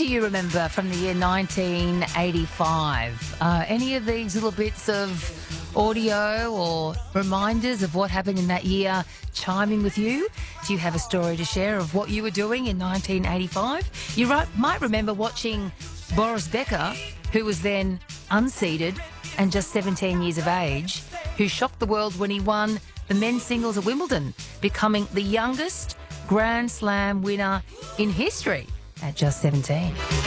do you remember from the year 1985? Any of these little bits of audio or reminders of what happened in that year chiming with you? Do you have a story to share of what you were doing in 1985? You might remember watching Boris Becker, who was then unseeded and just 17 years of age, who shocked the world when he won the men's singles at Wimbledon, becoming the youngest Grand Slam winner in history at just 17.